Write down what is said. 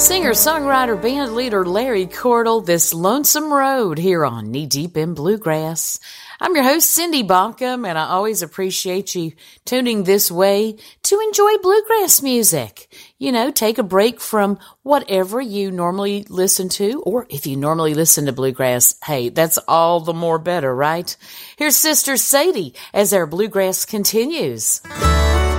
Singer-songwriter band leader Larry Cordell, This Lonesome Road here on Knee Deep in Bluegrass. I'm your host, Cindy Bonkum, and I always appreciate you tuning this way to enjoy bluegrass music. You know, take a break from whatever you normally listen to, or if you normally listen to bluegrass, hey, that's all the more better, right? Here's Sister Sadie as our bluegrass continues.